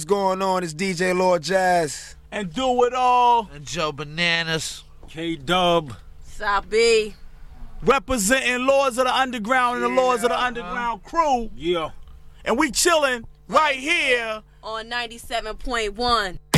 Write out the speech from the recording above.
What's going on? It's DJ Lord Jazz. And Do It All. And Joe Bananas. K-Dub. Sabi. Representing Lords of the Underground and the Lords of the Underground crew. Yeah. And we chilling right here on 97.1.